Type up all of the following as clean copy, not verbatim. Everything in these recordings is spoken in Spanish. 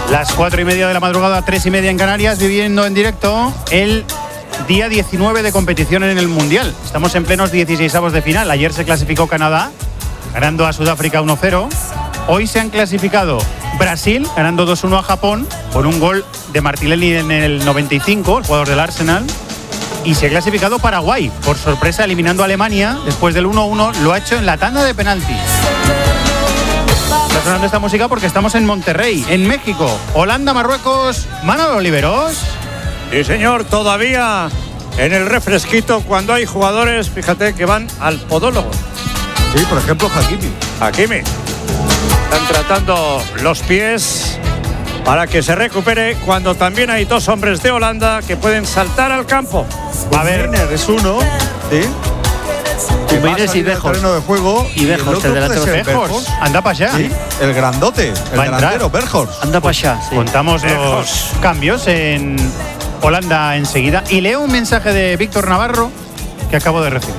Las 4:30 de la madrugada, 3:30 en Canarias, viviendo en directo el día 19 de competición en el Mundial. Estamos en plenos 16avos de final. Ayer se clasificó Canadá, ganando a Sudáfrica 1-0. Hoy se han clasificado Brasil, ganando 2-1 a Japón, con un gol de Martinelli en el 95, el jugador del Arsenal. Y se ha clasificado Paraguay, por sorpresa, eliminando a Alemania después del 1-1. Lo ha hecho en la tanda de penaltis. Está sonando esta música porque estamos en Monterrey, en México. Holanda, Marruecos, Manolo Oliveros. Sí, señor, todavía en el refresquito cuando hay jugadores, fíjate, que van al podólogo. Sí, por ejemplo, Hakimi. Están tratando los pies para que se recupere, cuando también hay dos hombres de Holanda que pueden saltar al campo. A ver, es uno, ¿sí? Humines y Bejos. Terreno de juego y Bejos, el delantero Bejos. Anda para allá. Sí, el grandote, el delantero, Bejos. Anda para allá. Sí. Contamos los cambios en Holanda enseguida. Y leo un mensaje de Víctor Navarro que acabo de recibir.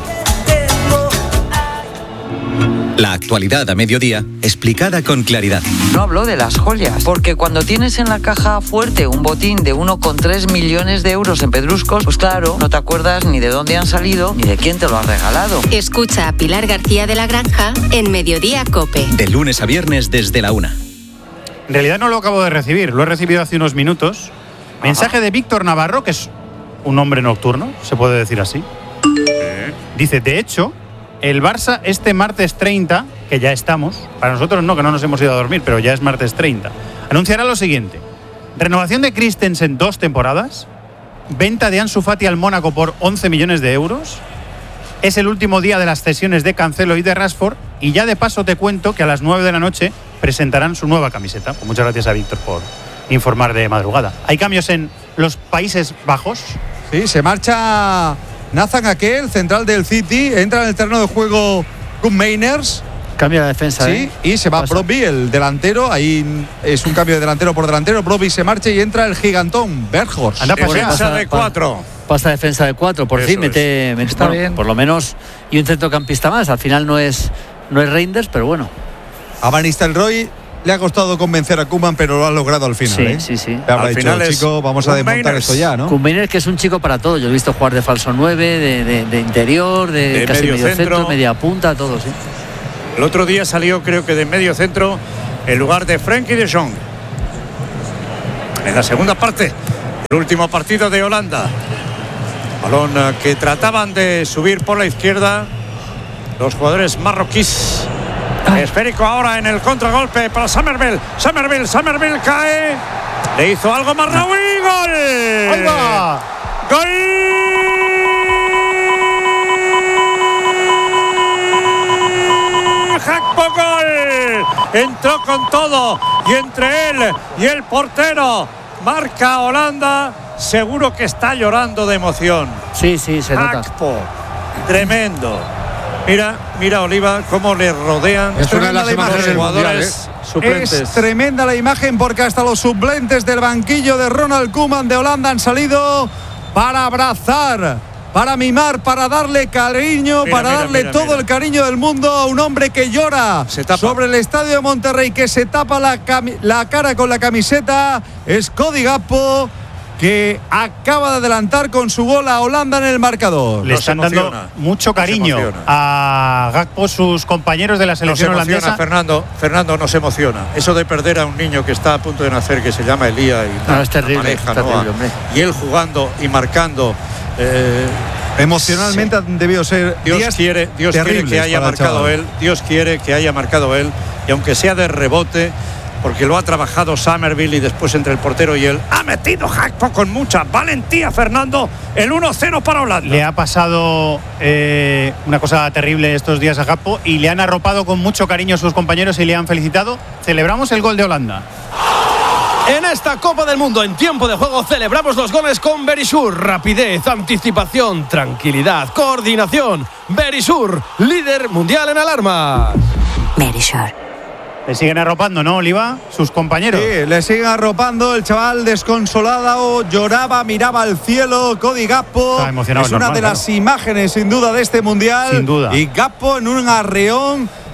La actualidad a mediodía, explicada con claridad. No hablo de las joyas, porque cuando tienes en la caja fuerte un botín de 1,3 millones de euros en pedruscos, pues claro, no te acuerdas ni de dónde han salido ni de quién te lo ha regalado. Escucha a Pilar García de la Granja en Mediodía COPE. De lunes a viernes desde la 1. En realidad no lo acabo de recibir, lo he recibido hace unos minutos. Mensaje de Víctor Navarro, que es un hombre nocturno, se puede decir así. Dice, de hecho, el Barça este martes 30, que ya estamos, para nosotros no, que no nos hemos ido a dormir, pero ya es martes 30, anunciará lo siguiente: renovación de Christensen 2 temporadas, venta de Ansu Fati al Mónaco por 11 millones de euros, es el último día de las cesiones de Cancelo y de Rashford, y ya de paso te cuento que a las 9 de la noche presentarán su nueva camiseta. Pues muchas gracias a Víctor por informar de madrugada. ¿Hay cambios en los Países Bajos? Sí, se marcha Nathan Ake, el central del City, entra en el terreno de juego Koen Meiners. Cambia la defensa, sí, y se va Brobbey, el delantero. Ahí es un cambio de delantero por delantero. Brobbey se marcha y entra el gigantón Berghorst. Anda, defensa de 4. Pasa defensa de 4, por fin mete está bien. Por lo menos, y un centrocampista más. Al final no es Reinders, pero bueno. A Van Nistelrooy le ha costado convencer a Koeman, pero lo ha logrado al final. Sí. Le habrá dicho, final chico, vamos a desmontar esto ya, ¿no? Koen Meiners, que es un chico para todo. Yo he visto jugar de falso 9, de interior, de casi medio centro, media punta, todo, sí. El otro día salió, creo que de medio centro, en lugar de Frenkie de Jong. En la segunda parte, el último partido de Holanda. Balón que trataban de subir por la izquierda los jugadores marroquíes. Esférico ahora en el contragolpe para Somerville. Somerville cae. Le hizo algo Marraoui. ¡Gol! ¡Ahí va! ¡Gol! Gakpo, gol. Entró con todo. Y entre él y el portero marca Holanda. Seguro que está llorando de emoción. Sí, se nota. Gakpo. Tremendo. Mira Oliva, cómo le rodean. Es una de las imágenes del Mundial, suplentes. Es tremenda la imagen porque hasta los suplentes del banquillo de Ronald Koeman de Holanda han salido para abrazar, para mimar, para darle cariño, darle todo el cariño del mundo a un hombre que llora sobre el estadio de Monterrey, que se tapa la cara con la camiseta. Es Cody Gakpo, que acaba de adelantar con su gol a Holanda en el marcador. Le están dando mucho cariño a Gakpo sus compañeros de la selección holandesa. Fernando nos emociona. Eso de perder a un niño que está a punto de nacer, que se llama Elías, y es terrible, pareja, hombre. Y él jugando y marcando. Emocionalmente debió ser. Dios quiere que haya marcado él. Dios quiere que haya marcado él. Y aunque sea de rebote, porque lo ha trabajado Somerville, y después entre el portero y él ha metido Gakpo con mucha valentía, Fernando, el 1-0 para Holanda. Le ha pasado una cosa terrible estos días a Gakpo y le han arropado con mucho cariño a sus compañeros y le han felicitado. Celebramos el gol de Holanda. En esta Copa del Mundo, en tiempo de juego, celebramos los goles con Verisur. Rapidez, anticipación, tranquilidad, coordinación. Verisur, líder mundial en alarmas. Verisur. Le siguen arropando, ¿no, Oliva? Sus compañeros. Sí, le siguen arropando. El chaval desconsolado lloraba, miraba al cielo. Cody Gakpo es una de las imágenes, sin duda, de este mundial. Sin duda. Y Gakpo en un arreón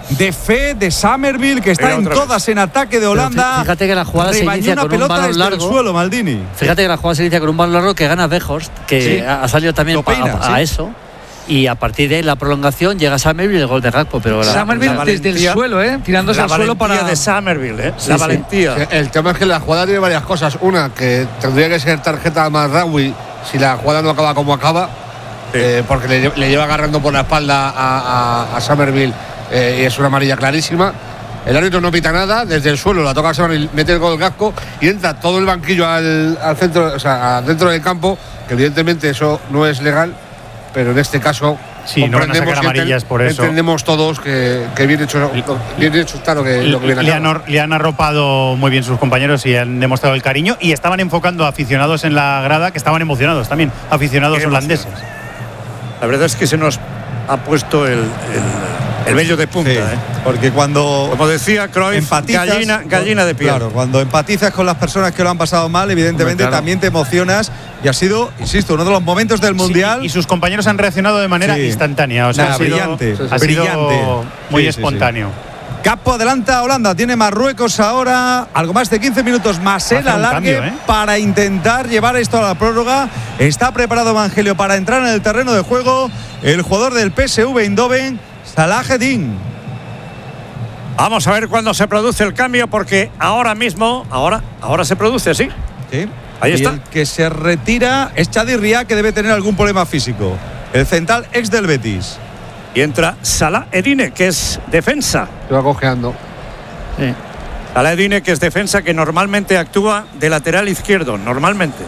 de fe de Summerville, que está en todas en ataque de Holanda. Fíjate que la jugada se inicia con un balón largo. El suelo, Maldini. Fíjate que la jugada se inicia con un balón largo que gana Weghorst, que ha salido también a eso. Y a partir de la prolongación llega Summerville y el gol de Gakpo. Pero Summerville desde el suelo, tirándose al suelo para. De Summerville, la valentía. El tema es que la jugada tiene varias cosas. Una, que tendría que ser tarjeta a Mazraoui si la jugada no acaba como acaba. Porque le lleva agarrando por la espalda a Summerville y es una amarilla clarísima. El árbitro no pita nada, desde el suelo la toca a Summerville, mete el gol Gakpo y entra todo el banquillo al centro, o sea, dentro del campo, que evidentemente eso no es legal, pero en este caso no van a sacar amarillas por eso. Entendemos todos que bien hecho está lo que viene. Le han arropado muy bien sus compañeros y han demostrado el cariño, y estaban enfocando a aficionados en la grada que estaban emocionados también, aficionados holandeses. La verdad es que se nos ha puesto el vello de punta. Porque cuando, como decía Cruyff, gallina de piel. Claro, cuando empatizas con las personas que lo han pasado mal, evidentemente también te emocionas. Y ha sido, insisto, uno de los momentos del Mundial. Y sus compañeros han reaccionado de manera instantánea. O sea, brillante. Ha sido muy espontáneo. Gakpo adelanta a Holanda, tiene Marruecos ahora, algo más de 15 minutos más el alargue para intentar llevar esto a la prórroga. Está preparado Evangelio para entrar en el terreno de juego el jugador del PSV Eindhoven, Salah Eddin. Vamos a ver cuándo se produce el cambio, porque ahora mismo, ahora se produce, ¿sí? Sí. Ahí está. Y el que se retira es Chadi Ria, que debe tener algún problema físico. El central ex del Betis. Y entra Salah Eddin, que es defensa. Se va cojeando. Sí. Salah Eddin, que es defensa, que normalmente actúa de lateral izquierdo, normalmente.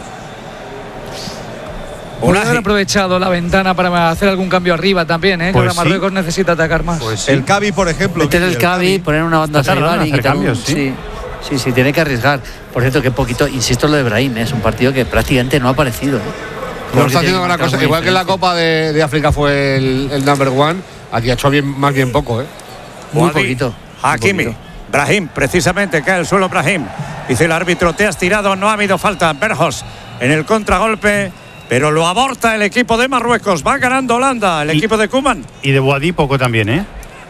Han aprovechado la ventana para hacer algún cambio arriba también, que ahora Marruecos necesita atacar más. El Cavi, por ejemplo. Meter el Cavi, poner una banda rival y quitar cambios. Sí, tiene que arriesgar. Por cierto, que poquito, insisto, lo de Brahim, es un partido que prácticamente no ha aparecido. No está haciendo una cosa, igual que en la Copa de África fue el number one, aquí ha hecho más bien poco, Muy poquito. Hakimi, Brahim, precisamente cae al suelo Brahim. Dice el árbitro, te has tirado, no ha habido falta. Weghorst en el contragolpe, pero lo aborta el equipo de Marruecos. Va ganando Holanda, el equipo de Koeman. Y de Boadí poco también,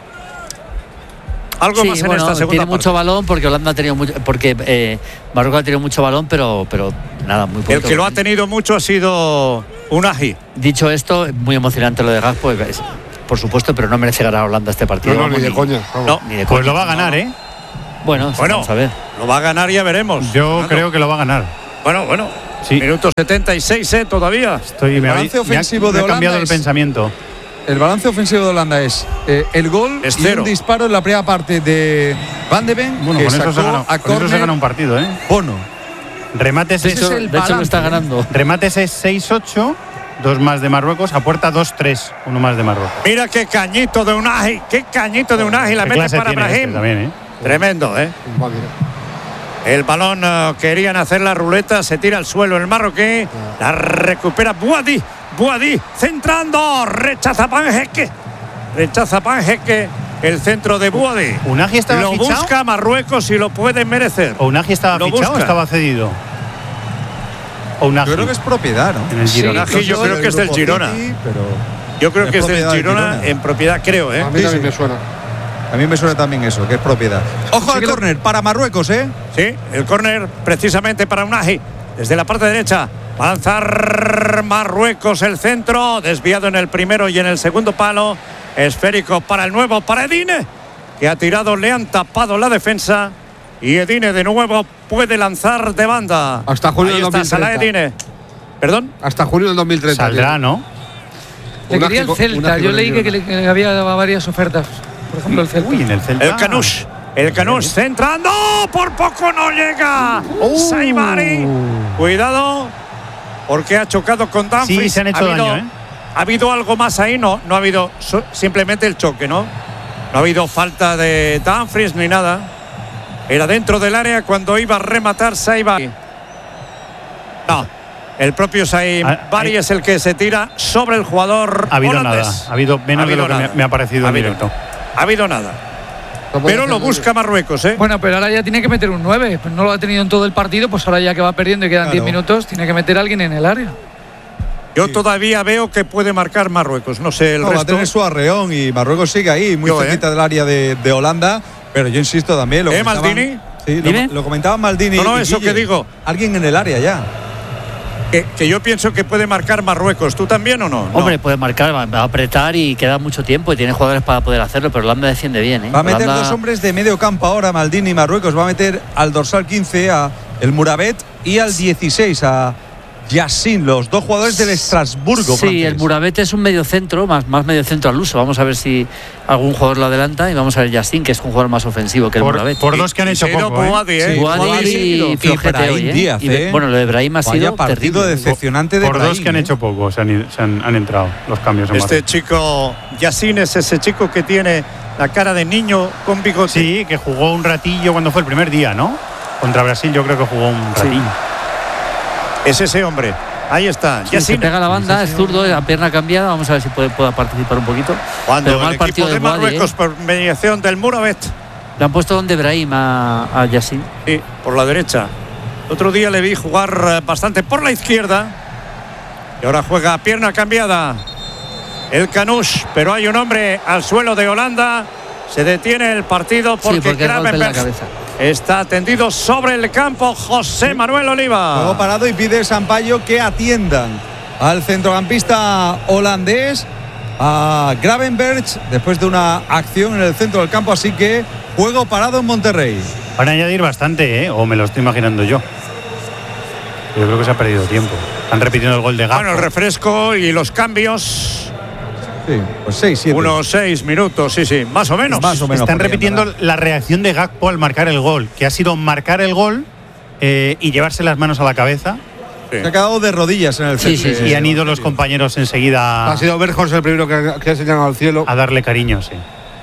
Algo más en esta segunda tiene parte. Mucho balón porque Holanda ha tenido mucho, porque Marruecos ha tenido mucho balón, pero nada, muy poco. El que lo ha tenido mucho ha sido Unai. Dicho esto, muy emocionante lo de Gakpo, por supuesto, pero no merece ganar a Holanda este partido. No, ni de coña. Pues lo va a ganar, Bueno, vamos a ver. Lo va a ganar, ya veremos. Yo creo que lo va a ganar. Bueno. Sí. Minuto 76, todavía. Me ha cambiado el pensamiento. El balance ofensivo de Holanda es el gol es y un disparo en la primera parte de Van de Ven. Bueno, que con eso se gana un partido, Bono. Remates de hecho lo está ganando. Remates es 6-8, 2 más de Marruecos, a puerta 2-3, 1 más de Marruecos. Mira qué cañito de Unai, la mete para Brahim. También, Tremendo, El balón, querían hacer la ruleta, se tira al suelo el marroquí, la recupera Boadí, centrando, rechaza Panjeque, el centro de Boadí. Unai estaba lo fichado. Busca Marruecos y lo puede merecer. ¿O Unai estaba fichado o estaba cedido? Yo creo que es propiedad, ¿no? En el Girona. Yo creo que es del Girona. Yo creo que es del Girona en propiedad, creo, A mí también me suena. A mí me suena también eso, que es propiedad. Ojo al córner para Marruecos, Sí, el córner precisamente para Unai. Desde la parte derecha va a lanzar Marruecos el centro, desviado en el primero y en el segundo palo. Esférico para el nuevo, para Edine, que ha tirado, le han tapado la defensa. Y Edine de nuevo puede lanzar de banda. Hasta junio del 2030. Salah Edine. ¿Perdón? Hasta junio del 2030. Saldrá, ¿no? Le quería el Celta. Yo leí que había varias ofertas. Por ejemplo, el Celta. En el Celta. El Canush centrando. Por poco no llega. Saibari. Cuidado. Porque ha chocado con Dumfries. Sí, se han hecho daño, ¿Ha habido algo más ahí? No ha habido simplemente el choque, ¿no? No ha habido falta de Dumfries ni nada. Era dentro del área cuando iba a rematar Saibari. No. El propio Saibari es el que se tira sobre el jugador holandés. Ha habido menos de lo que me ha parecido en directo. Ha habido nada. Pero lo busca Marruecos, Bueno, pero ahora ya tiene que meter un 9. Pues no lo ha tenido en todo el partido, pues ahora ya que va perdiendo y quedan 10 minutos, tiene que meter a alguien en el área. Yo todavía veo que puede marcar Marruecos. No sé el resto. Va a tener su arreón y Marruecos sigue ahí, muy cerquita del área de Holanda. Pero yo insisto también. ¿Maldini? Sí, lo comentaba Maldini. No, eso que digo. Alguien en el área ya. Que yo pienso que puede marcar Marruecos. ¿Tú también o no? Hombre, puede marcar, va a apretar y queda mucho tiempo y tiene jugadores para poder hacerlo, pero Holanda defiende bien. Va a meter dos hombres de medio campo ahora, Maldini, Marruecos. Va a meter al dorsal 15 a el Mourabet y al 16 a Yassin, los dos jugadores del Estrasburgo. Sí, francés. el Mourabet es un mediocentro, más mediocentro al uso. Vamos a ver si algún jugador lo adelanta y vamos a ver Yassin, que es un jugador más ofensivo que el Mourabet. Por dos que han hecho poco. Boadi, y flojete hoy. Díaz, bueno, lo de Brahim ha sido partido terrible. decepcionante de Por Brahim, dos que han hecho poco han entrado los cambios. Este chico, Yassin, es ese chico que tiene la cara de niño con bigote. Sí, que jugó un ratillo cuando fue el primer día, ¿no? Contra Brasil yo creo que jugó un ratillo. Es ese hombre. Ahí está. Sí, se pega la banda, es zurdo, la pierna cambiada. Vamos a ver si pueda participar un poquito. Cuando pero el equipo de Marruecos, por mediación del Mourabet. Le han puesto donde Brahim a Yassin. Sí, por la derecha. Otro día le vi jugar bastante por la izquierda. Y ahora juega pierna cambiada el Canush. Pero hay un hombre al suelo de Holanda. Se detiene el partido porque Gravenberch está tendido sobre el campo. José Manuel Oliva. Luego parado y pide Sampaio que atiendan al centrocampista holandés, a Gravenberch, después de una acción en el centro del campo. Así que juego parado en Monterrey. Van a añadir bastante, o me lo estoy imaginando yo. Yo creo que se ha perdido tiempo. Están repitiendo el gol de Gakpo. Bueno, el refresco y los cambios. Sí, pues 6-7. Unos 6 minutos, sí, más o menos. Están repitiendo la reacción de Gakpo al marcar el gol, que ha sido marcar el gol y llevarse las manos a la cabeza. Sí. Se ha quedado de rodillas en el centro. Sí, y han ido los compañeros enseguida. Ha sido Berjos el primero que ha señalado al cielo. A darle cariño, sí.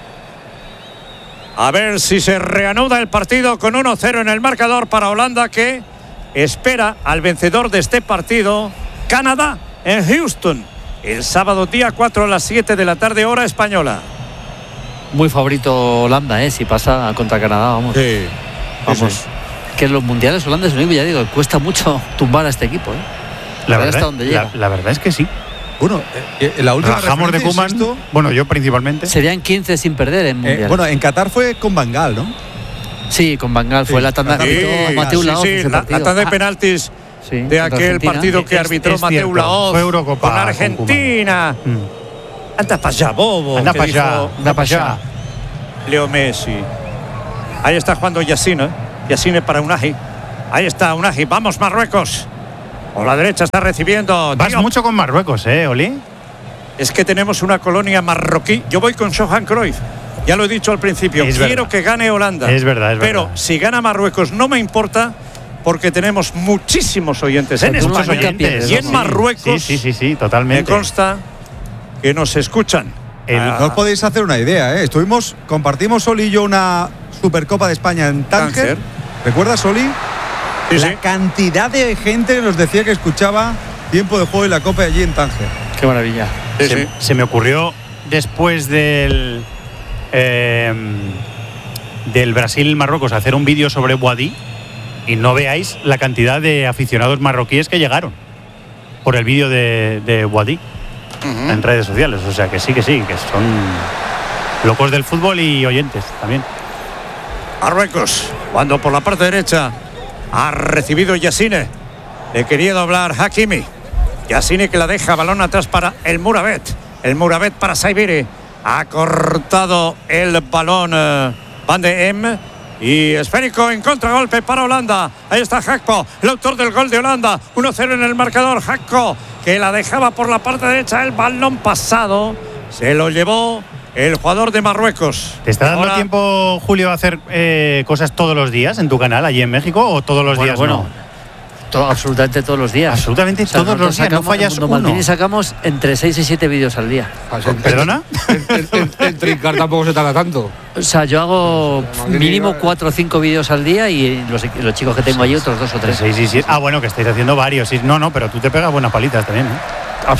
A ver si se reanuda el partido con 1-0 en el marcador para Holanda, que espera al vencedor de este partido, Canadá, en Houston. El sábado día 4 a las 7 de la tarde, hora española. Muy favorito Holanda, si pasa contra Canadá, vamos. Sí. Vamos. Sí. Que en los mundiales holandeses, ya digo, cuesta mucho tumbar a este equipo. La verdad es que sí. Bueno, la última bajamos de Koeman, bueno, yo principalmente. Serían 15 sin perder en mundial. Bueno, en Qatar fue con Van Gaal, ¿no? Sí, con Van Gaal fue la tanda. Mateu Laoz, la tanda de penaltis. Sí, de aquel partido que arbitró Mateu Laoz con Argentina. Anda para allá, bobo. Anda para allá. Leo Messi. Ahí está jugando Yassin. Yassin para Unai. Ahí está Unai. Vamos, Marruecos. Por la derecha está recibiendo. Vas mucho con Marruecos, Oli. Es que tenemos una colonia marroquí. Yo voy con Johan Cruyff. Ya lo he dicho al principio. Quiero que gane Holanda. Es verdad. Pero si gana Marruecos no me importa, porque tenemos muchísimos oyentes en España y en Marruecos. Sí, totalmente. Me consta que nos escuchan. No os podéis hacer una idea, compartimos Oli y yo una Supercopa de España en Tánger. ¿Recuerdas, Oli? Sí, la cantidad de gente que nos decía que escuchaba Tiempo de Juego y la Copa allí en Tánger. Qué maravilla. Se me ocurrió después del Brasil-Marruecos hacer un vídeo sobre Boadi. Y no veáis la cantidad de aficionados marroquíes que llegaron por el vídeo de Boadi en redes sociales. O sea que sí, que son locos del fútbol y oyentes también. Marruecos, cuando por la parte derecha ha recibido Yassin. Le quería doblar Hakimi. Yassin que la deja, balón atrás para el Mourabet. El Mourabet para Saibiri. Ha cortado el balón Van de Em. Y esférico en contragolpe para Holanda. Ahí está Gakpo, el autor del gol de Holanda. 1-0 en el marcador. Gakpo, que la dejaba por la parte derecha. El balón pasado se lo llevó el jugador de Marruecos. ¿Te está dando tiempo, Julio, a hacer cosas todos los días en tu canal allí en México o todos los días? No. Absolutamente todos los días. Absolutamente todos los días. No fallas uno. Maldini sacamos entre 6 y 7 vídeos al día. ¿Perdona? El trincar tampoco se tarda tanto. O sea, yo hago mínimo 4 o 5 vídeos al día y los chicos que tengo allí otros 2 o 3. 6 y 7. Bueno, que estáis haciendo varios. No, pero tú te pegas buenas palitas también,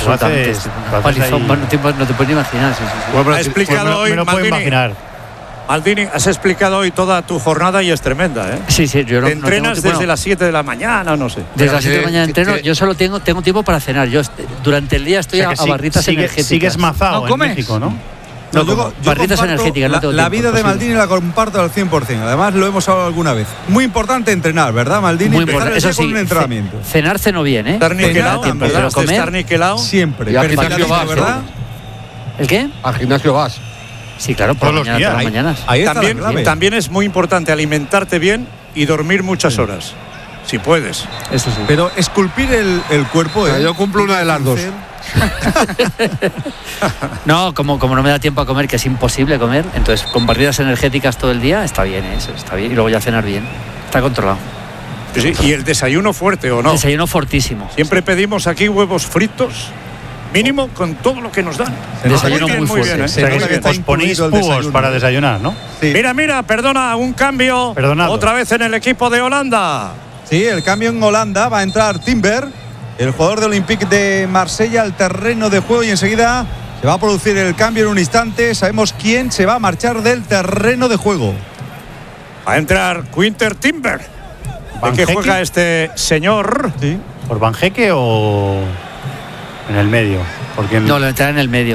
Absolutamente. Palizón, no te puedes ni imaginar. Bueno, ha explicado hoy me lo puedo imaginar. Maldini, has explicado hoy toda tu jornada y es tremenda, ¿eh? Sí, yo no. ¿Te entrenas desde las 7 de la mañana? No sé. Desde las 7 de la mañana entreno. Yo solo tengo tiempo para cenar. Yo durante el día estoy a barritas energéticas. Sigues mazado en México, ¿no? No, yo barritas energéticas. La vida de Maldini la comparto al 100%. Además, lo hemos hablado alguna vez. Muy importante entrenar, ¿verdad, Maldini? Muy importante. Eso sí, con un entrenamiento. Cenar ceno bien, ¿eh? Estar niquelado, pero comer estar niquelado. Siempre. Y al gimnasio vas, ¿verdad? ¿El qué? Al gimnasio vas. Sí, claro, por las mañanas. Ahí está también es muy importante alimentarte bien y dormir muchas horas. Si puedes. Eso sí. Pero esculpir el cuerpo. Yo cumplo una de las dos. No, como no me da tiempo a comer, que es imposible comer, entonces con barridas energéticas todo el día está bien, eso está bien. Y luego ya cenar bien. Está controlado. Sí, ¿y el desayuno fuerte o no? Desayuno fortísimo. Siempre pedimos aquí huevos fritos, mínimo con todo lo que nos dan. Desayuno muy fuerte. O sea, que os ponéis púas para desayunar, ¿no? Sí. Mira, perdona, un cambio. Perdonado. Otra vez en el equipo de Holanda. Sí, el cambio en Holanda. Va a entrar Timber, el jugador de Olympique de Marsella, al terreno de juego, y enseguida se va a producir el cambio en un instante. Sabemos quién se va a marchar del terreno de juego. Va a entrar Quinter Timber. ¿En qué juega este señor? Sí. ¿Por Banjeque o en el medio? Porque No, lo entrará en el medio.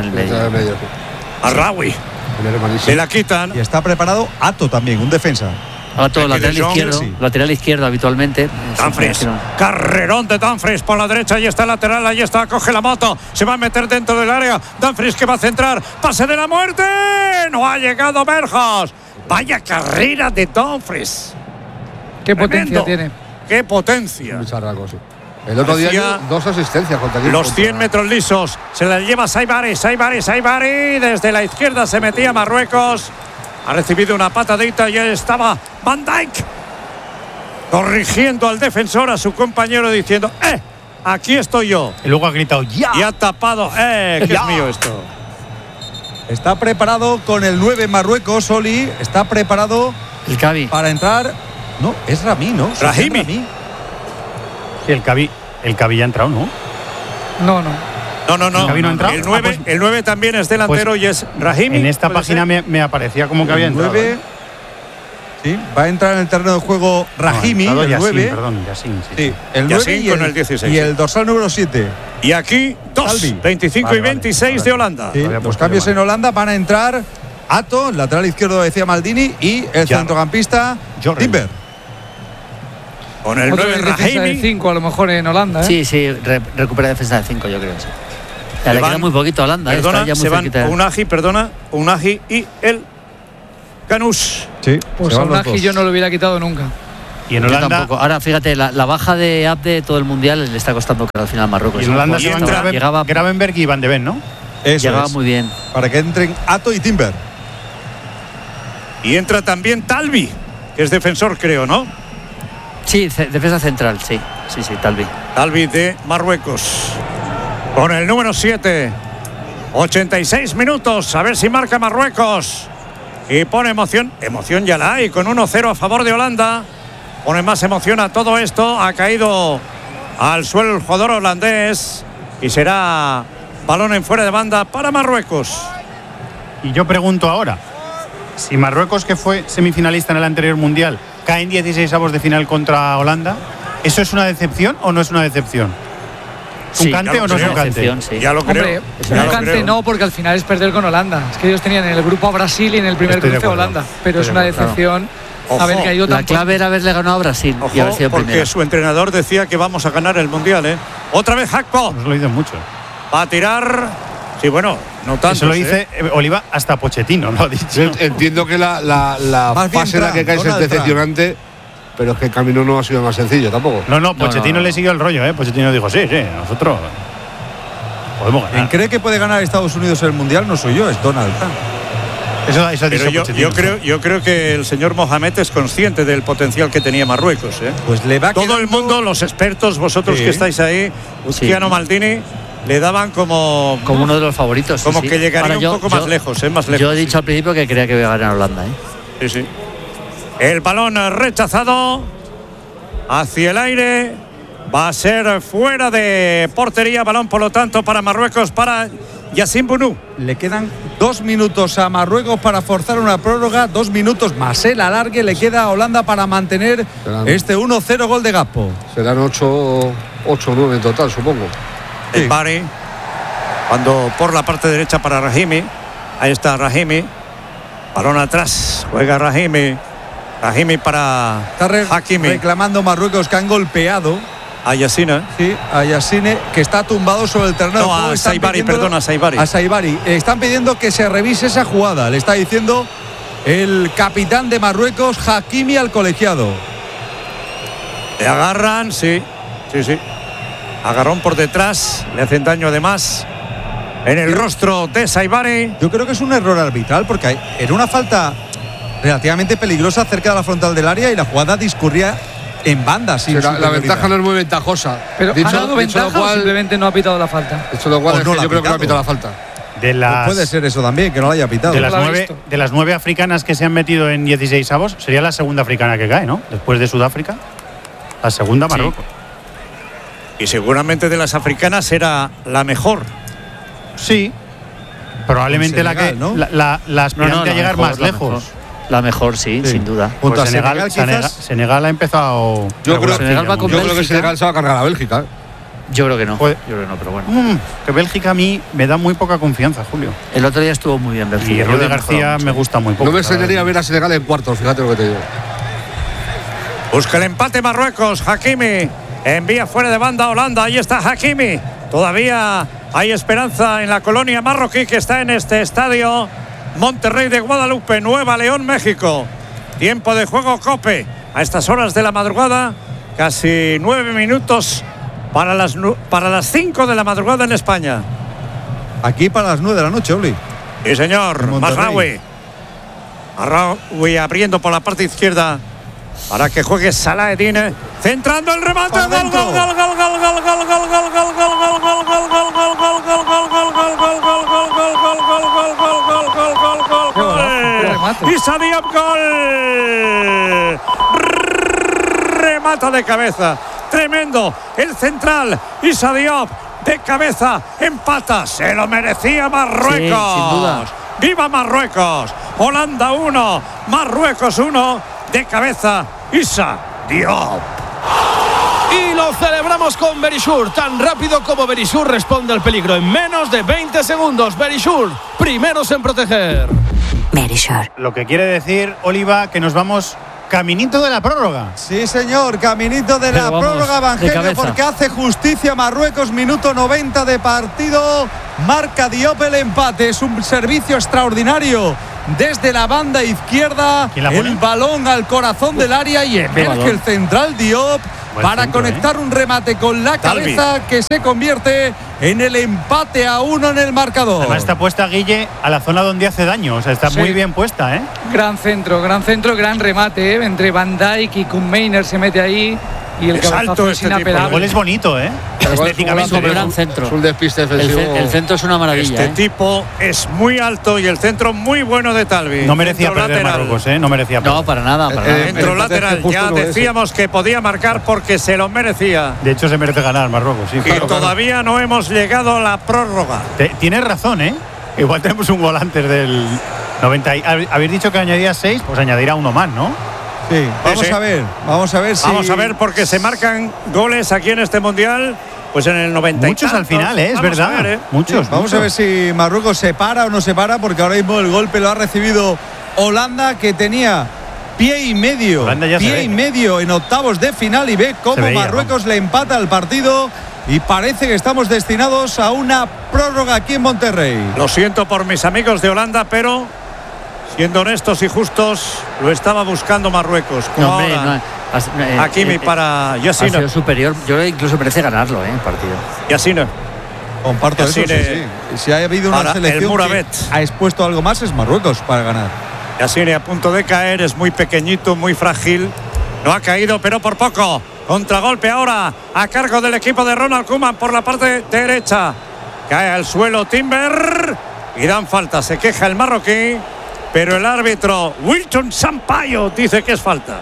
A Rawi. Se la quitan. Y está preparado Ato también, un defensa. Ato, lateral izquierdo habitualmente. Dumfries, carrerón de Dumfries por la derecha, ahí está el lateral, ahí está, coge la moto, se va a meter dentro del área. Dumfries que va a centrar, pase de la muerte, no ha llegado Berjos. Vaya carrera de Dumfries. Qué potencia tiene. Qué potencia. El otro día 2 asistencias contra los 100 metros lisos se la lleva Saibari. Desde la izquierda se metía Marruecos. Ha recibido una patadita y ahí estaba Van Dijk corrigiendo al defensor, a su compañero, diciendo aquí estoy yo. Y luego ha gritado ¡ya! Y ha tapado que es mío esto. Está preparado con el 9 Marruecos, Oli. Está preparado el Cavi para entrar. No, es Rami, ¿no? Rahimi. Sí, el Cavi ya ha entrado, ¿no? No. ¿El Cavi no ha entrado? El 9 también es delantero y es Rahimi. En esta página me aparecía como que había entrado. 9, sí, va a entrar en el terreno de juego Rahimi, el 9. Yasin, sí, el 9 y con el 16. Y el dorsal número 7. Y aquí 2, 25 y 26 de Holanda. Sí, los cambios en Holanda van a entrar Ato, lateral izquierdo, decía Maldini, y el centrocampista Timber. Con el 9 Rahimi. De 5 a lo mejor en Holanda. Sí, recupera defensa de 5, yo creo. Sí. Le queda muy poquito a Holanda. Perdona, ya muy se van Unagi y el Canús. Sí, pues a Unagi yo no lo hubiera quitado nunca. Y en Holanda tampoco. Ahora fíjate, la baja de Abde todo el mundial le está costando caro al final a Marruecos. Y en Holanda se van Gravenberg y Van de Ven, ¿no? Eso llegaba muy bien. Para que entren Ato y Timber. Y entra también Talbi, que es defensor, creo, ¿no? Sí, defensa central, sí, Talbi. Talbi de Marruecos. Con el número 7. 86 minutos. A ver si marca Marruecos. Y pone emoción. Emoción ya la hay. Con 1-0 a favor de Holanda. Pone más emoción a todo esto. Ha caído al suelo el jugador holandés. Y será balón en fuera de banda para Marruecos. Y yo pregunto ahora. Si Marruecos, que fue semifinalista en el anterior mundial, cae en 16avos de final contra Holanda, ¿eso es una decepción o no es una decepción? ¿Un cante o no es un cante? Sí. Ya lo creo. Hombre, un cante no, porque al final es perder con Holanda. Es que ellos tenían en el grupo a Brasil y en el primer cruce a Holanda. Pero es una decepción haber caído tan. La clave era haberle ganado a Brasil. Ojo, y haber sido porque primero. su entrenador decía que vamos a ganar el mundial, ¿eh? Otra vez Hakpo. Nos lo dicen mucho. Va a tirar. Sí, bueno, no tanto. Eso lo dice Oliva hasta Pochettino, lo ha dicho. Entiendo que la fase en la que caes es decepcionante, pero es que el camino no ha sido más sencillo tampoco. No, Pochettino le siguió el rollo, ¿eh? Pochettino dijo, sí, nosotros podemos ganar. ¿Quién cree que puede ganar Estados Unidos el mundial? No soy yo, es Donald Trump. Eso ha dicho yo creo que el señor Mohamed es consciente del potencial que tenía Marruecos, ¿eh? Pues le va todo el mundo, los expertos, vosotros que estáis ahí, Luciano Maldini, le daban como uno de los favoritos. Como que llegaría un poco más lejos, más lejos. Yo he dicho al principio que creía que iba a ganar Holanda, ¿eh? Sí. El balón rechazado hacia el aire. Va a ser fuera de portería. Balón, por lo tanto, para Marruecos, para Yacine Bounou. Le quedan 2 minutos a Marruecos para forzar una prórroga, 2 minutos más el alargue. Le queda a Holanda para mantener este 1-0 gol de Gakpo. Serán 8 o 9 en total, supongo. El Bari, cuando por la parte derecha para Rahimi. Ahí está Rahimi. Balón atrás, juega Rahimi. Rahimi para Hakimi. Reclamando Marruecos que han golpeado a Yassine. Sí, a Yassine, que está tumbado sobre el terreno. No, a Saibari, perdona, a Saibari. A Saibari. Están pidiendo que se revise esa jugada. Le está diciendo el capitán de Marruecos, Hakimi, al colegiado. Le agarran, sí. Agarrón por detrás, le hacen daño además en el rostro de Saibari. Yo creo que es un error arbitral porque era una falta relativamente peligrosa cerca de la frontal del área y la jugada discurría en banda. La ventaja no es muy ventajosa. Pero ¿ha dado ventaja o simplemente no ha pitado la falta? Dicho lo cual, yo creo que no ha pitado la falta. Puede ser eso también, que no la haya pitado. De las 9 africanas que se han metido en 16avos, sería la segunda africana que cae, ¿no? Después de Sudáfrica, la segunda Marruecos. Sí. Y seguramente de las africanas era la mejor. Sí, probablemente Senegal, la aspirante a llegar más lejos. La mejor, sí, sin duda. Pues a Senegal ha empezado. Yo creo que Senegal se va a cargar a Bélgica. Yo creo que no. Yo creo que no, pero bueno. Que Bélgica a mí me da muy poca confianza, Julio. El otro día estuvo muy bien Bélgica. Y Rudy García me gusta muy poco. No me extrañaría ver a Senegal en cuartos, fíjate lo que te digo. Busca el empate Marruecos, Hakimi. Envía fuera de banda a Holanda. Ahí está Hakimi. Todavía hay esperanza en la colonia marroquí que está en este estadio Monterrey de Guadalupe, Nueva León, México. Tiempo de juego Cope. A estas horas de la madrugada, casi 9 minutos para las 5 de la madrugada en España. Aquí para las 9 de la noche, Oli. Sí, señor. Mazraoui abriendo por la parte izquierda para que juegue Salahedine, centrando el remate, Issa Diop, gol, remata de cabeza, tremendo, el central Issa Diop de cabeza, empata, se lo merecía Marruecos, sí, sin duda. Viva Marruecos, Holanda 1, Marruecos 1. De cabeza, Issa Diop. Y lo celebramos con Verisur. Tan rápido como Verisur responde al peligro en menos de 20 segundos. Verisur, primeros en proteger. Verisur. Lo que quiere decir, Oliva, que nos vamos caminito de la prórroga. Sí, señor, caminito de la prórroga, Evangelio, porque hace justicia Marruecos, minuto 90 de partido. Marca Diop el empate. Es un servicio extraordinario desde la banda izquierda, el balón al corazón del área y emerge el central Diop para conectar un remate con la cabeza que se convierte en el empate a 1 en el marcador. Además está puesta, Guille, a la zona donde hace daño, o sea, está muy bien puesta, ¿eh? Gran centro, gran remate, ¿eh? Entre Van Dijk y Koeman se mete ahí. Y el cabezazo es inapelable. El gol es bonito, ¿eh? Estéticamente un gran centro. Es un despiste defensivo. El centro es una maravilla. Este tipo es muy alto y el centro muy bueno de Talvi. No merecía perder Marruecos, ¿eh? No merecía perder. No, para nada. Centro lateral. Ya decíamos que podía marcar porque se lo merecía. De hecho, se merece ganar Marruecos, sí. Y todavía no hemos llegado a la prórroga. Tienes razón, ¿eh? Igual tenemos un gol antes del 90. Habéis dicho que añadía 6, pues añadirá uno más, ¿no? Sí, vamos a ver si... Vamos a ver porque se marcan goles aquí en este Mundial, pues en el 90. Muchos al final, es verdad. Muchos. Vamos a ver si Marruecos se para o no se para, porque ahora mismo el golpe lo ha recibido Holanda, que tenía pie y medio en octavos de final, y ve cómo Marruecos le empata el partido. Y parece que estamos destinados a una prórroga aquí en Monterrey. Lo siento por mis amigos de Holanda, pero siendo honestos y justos, lo estaba buscando Marruecos. Como Hakimi para Yassine. Ha sido superior. Yo incluso merece ganarlo, el partido. Yassine. Comparto eso, sí. Si ha habido una selección que ha expuesto algo más, es Marruecos para ganar. Yassine a punto de caer, es muy pequeñito, muy frágil. No ha caído, pero por poco. Contragolpe ahora a cargo del equipo de Ronald Koeman por la parte derecha. Cae al suelo Timber y dan falta. Se queja el marroquí, pero el árbitro Wilton Sampaio dice que es falta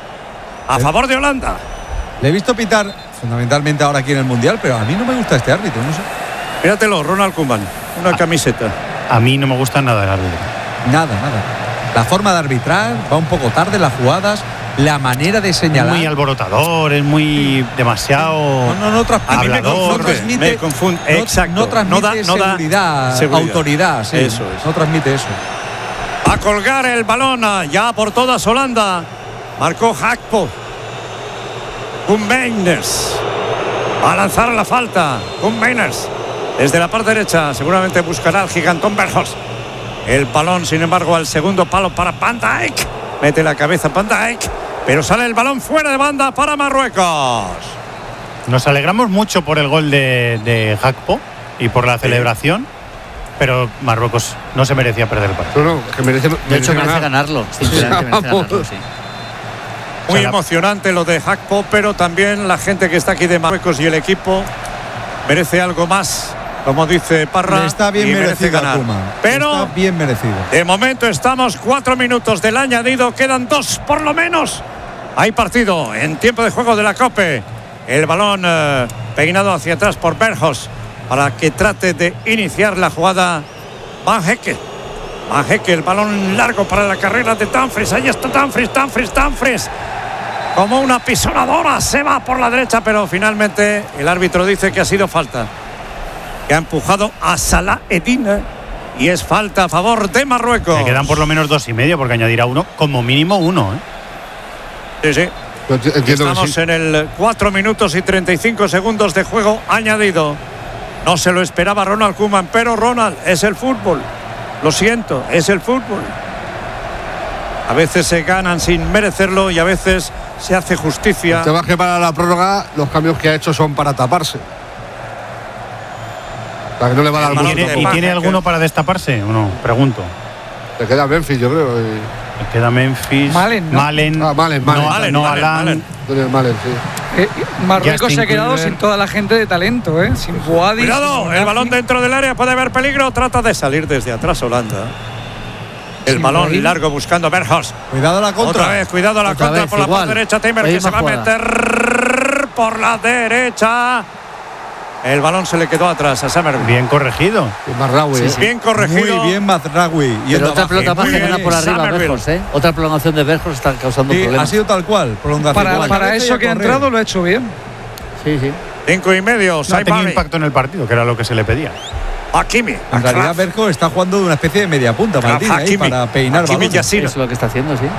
a favor de Holanda. Le he visto pitar fundamentalmente ahora aquí en el Mundial, pero a mí no me gusta este árbitro, no sé. Míratelo, Ronald Koeman, una camiseta. A mí no me gusta nada el árbitro. Nada. La forma de arbitrar va un poco tarde, las jugadas, la manera de señalar. Es muy alborotador, es muy demasiado no transmite, hablador. Me confunde. Exacto. No transmite seguridad, autoridad. Sí, eso es. No transmite eso. A colgar el balón ya por toda Holanda. Marcó Gakpo. Koen Meiners. Va a lanzar la falta. Koen Meiners. Desde la parte derecha seguramente buscará al gigantón Weghorst. El balón, sin embargo, al segundo palo para Van Dijk. Mete la cabeza Van Dijk. Pero sale el balón fuera de banda para Marruecos. Nos alegramos mucho por el gol de Gakpo y por la celebración. Pero Marruecos no se merecía perder el partido. No, que merece ganarlo. Sinceramente, merece ganarlo, sí. Muy emocionante lo de Gakpo, pero también la gente que está aquí de Marruecos y el equipo merece algo más, como dice Parra. Está bien merecido ganar. Pero está bien merecido. De momento estamos 4 minutos del añadido, quedan 2 por lo menos. Hay partido en tiempo de juego de la COPE. El balón peinado hacia atrás por Weghorst para que trate de iniciar la jugada Van Hecke. Van Hecke, el balón largo para la carrera de Dumfries. Ahí está Dumfries. Como una pisonadora se va por la derecha, pero finalmente el árbitro dice que ha sido falta. Que ha empujado a Salah Eddin y es falta a favor de Marruecos. Le quedan por lo menos 2,5 porque añadirá uno, como mínimo 1. Sí. Estamos en el 4 minutos y 35 segundos de juego añadido. No se lo esperaba Ronald Koeman, pero Ronald, es el fútbol. Lo siento, es el fútbol. A veces se ganan sin merecerlo y a veces se hace justicia. El tema es que para la prórroga los cambios que ha hecho son para taparse. Para que no le va a dar ¿Y tiene alguno para destaparse o no? Pregunto. Le queda Memphis, yo creo. Le queda Memphis. Malen, ¿no? Malen, sí. Marruecos se ha quedado sin toda la gente de talento, sin Boadi. Cuidado, el balón dentro del área, puede haber peligro. Trata de salir desde atrás Holanda. El balón largo buscando Weghorst. Cuidado la contra. Otra vez, cuidado la contra por la parte derecha. Timber que se va a meter por la derecha. El balón se le quedó atrás a Summerville. Bien corregido. Bien corregido. Muy bien Mazraoui. Pero otra pelota más que gana por arriba Weghorst, Otra prolongación de Weghorst está causando problemas. Ha sido tal cual. Para eso que ha entrado lo ha hecho bien. Sí. 5,5. No ha tenido impacto en el partido, que era lo que se le pedía. Hakimi. En realidad Weghorst está jugando de una especie de media punta para peinar balones. Eso es lo que está haciendo, sí.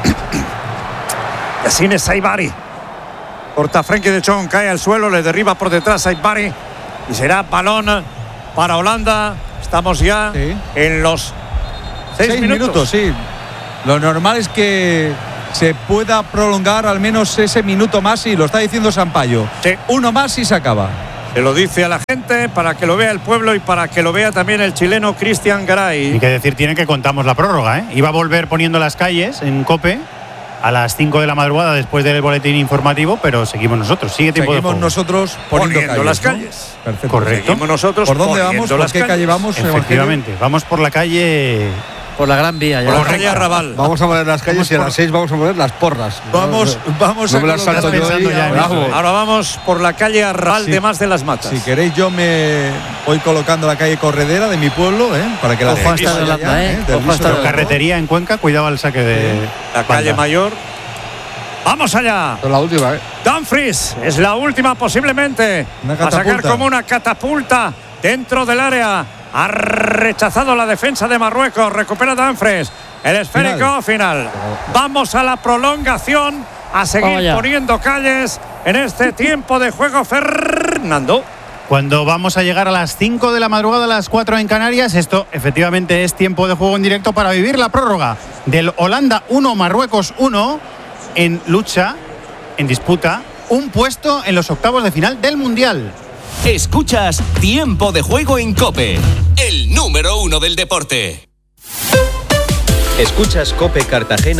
Yassine Saibari. Corta Frenkie de Jong, cae al suelo, le derriba por detrás Saibari. Y será balón para Holanda. Estamos ya en los 6 minutos. Sí. Lo normal es que se pueda prolongar al menos ese minuto más, y lo está diciendo Sampaio. Sí. Uno más y se acaba. Se lo dice a la gente para que lo vea el pueblo y para que lo vea también el chileno Cristian Garay. Hay que decir, tiene que contamos la prórroga, Iba a volver poniendo las calles en COPE a las 5 de la madrugada después del boletín informativo, pero seguimos nosotros. Seguimos nosotros poniendo las calles. Perfecto. Correcto. Seguimos nosotros. ¿Por dónde vamos? ¿Por qué calle vamos? Efectivamente, vamos por la calle. Por la Gran Vía. Por la calle Arrabal. Vamos a poner las calles y a las 6 vamos a poner las porras. Vamos no me las salto yo Ahora vamos por la calle Arrabal de Más de las Matas. Si queréis, yo me voy colocando la calle Corredera de mi pueblo, para que la gente vaya. Carretería en Cuenca, cuidado al saque de la calle Mayor. Vamos allá. Es la última, Dumfries es la última posiblemente. A sacar como una catapulta dentro del área. Ha rechazado la defensa de Marruecos. Recupera Dumfries. El esférico final. Vamos a la prolongación. A seguir poniendo calles en este tiempo de juego, Fernando. Cuando vamos a llegar a las 5 de la madrugada, a las 4 en Canarias, esto efectivamente es tiempo de juego en directo para vivir la prórroga del Holanda 1, Marruecos 1, en lucha, en disputa, un puesto en los octavos de final del Mundial. Escuchas Tiempo de Juego en COPE, el número 1 del deporte. Escuchas COPE Cartagena.